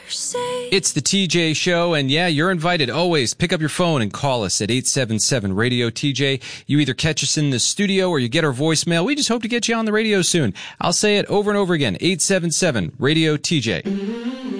It's the TJ Show, and yeah, you're invited. Always pick up your phone and call us at 877-RADIO-TJ. You either catch us in the studio or you get our voicemail. We just hope to get you on the radio soon. I'll say it over and over again, 877-RADIO-TJ.